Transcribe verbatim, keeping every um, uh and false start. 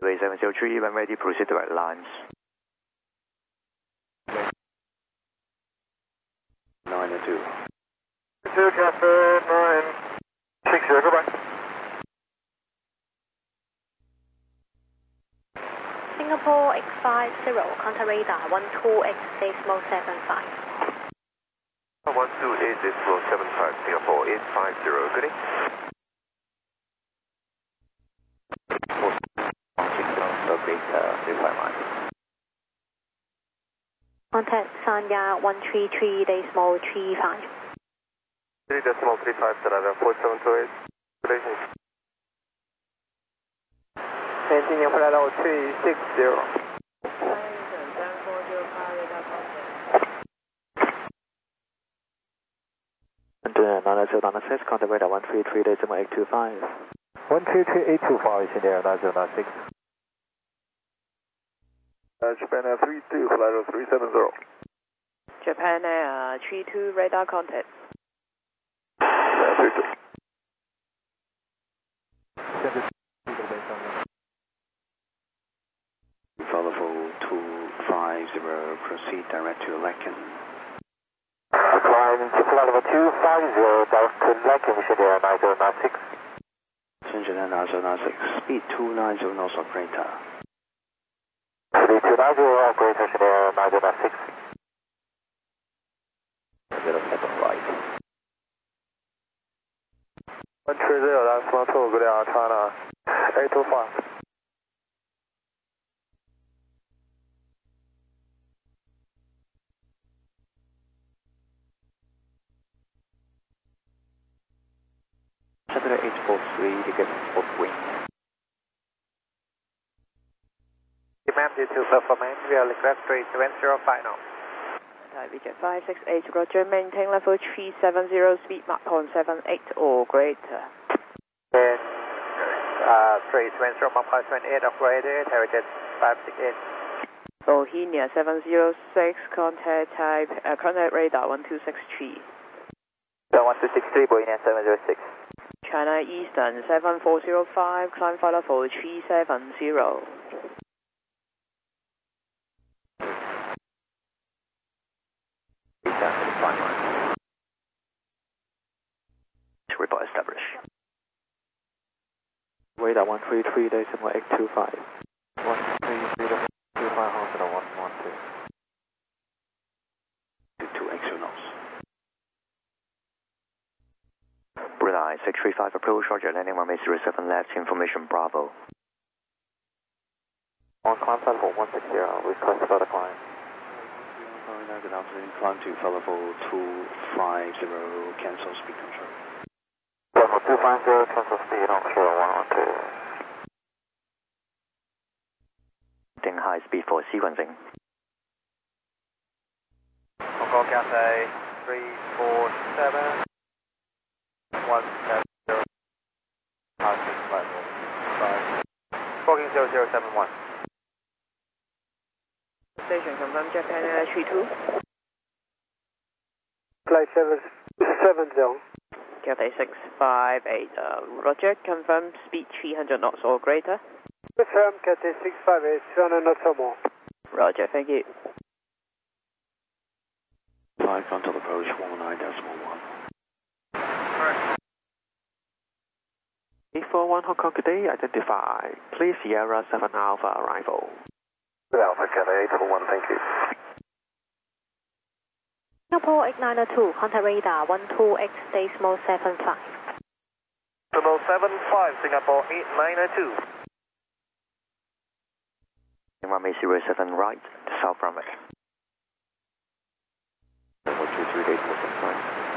three seven zero three, when ready, proceed to right lines. nine two. two, Casper, nine six zero, goodbye. Singapore X five zero, contact radar one two X decimal seven five. one two eight decimal seven five, Singapore eight five zero, good day. Contact Sanya one three three decimal three five. three decimal three five, Sarada four seven two eight, good day. Continue flight level three six zero. nine zero nine six, contact radar one three three decimal eight two five. one three three eight two five, in there, nine zero nine six. Uh, Japan Air three two, flight level three seven zero. Japan Air three two, radar contact. Uh, three two. Follow two five zero, proceed direct to Lacan. Climb to flight level two five zero, direct to Lacan, in there, nine zero nine six. Shenzhen nine zero nine six, speed two nine zero knots operator. three two nine zero, operator, in there, nine zero nine six. zero seven right. one three zero, that's one two, good day, China eight two five. Chandra eight four three, to get both wings. Ma'am, due to performance, we are request three seven zero final. We get five six eight, roger, maintain level three seven zero, speed Mach point seven eight or greater. Then, uh, three seven zero, Mach point seven eight, operated, heritage five six eight. Bohemia seven zero six, contact type, uh, contact radar one two six three. one two six three, Bohemia seven zero six. China Eastern seven four zero five, climb flight level three seven zero. Report established. Radar one three three decimal eight two five. one three three decimal two five, hospital one one two. two extra knots. Brunei six three five approach, roger, landing runway zero seven left, information Bravo. On climb flight level one six zero, request for the climb. Good afternoon, climb to flight level two five zero, cancel speed control. Level two five zero, cancel speed on zero one one two. Setting high speed for sequencing. Hong Kong Cathay three four seven one seven zero. Positive level five. Booking zero zero seven one. Station confirm Japan Air three two. Flight seven seven zero. Cathay six five eight, uh, roger, confirm speed three hundred knots or greater. Confirm Cathay six five eight, three hundred knots or more. Roger, thank you. Five frontal approach one nine decimal one. Correct. eight four one Hong Kong, good day, identify. Please Sierra seven Alpha arrival. Alpha Cathay eight four one, thank you. Singapore X nine two, contact radar one two X decimal seven five. Decimal seven five, Singapore eight nine two. Runway zero seven right, south runway. Level two three eight four six nine.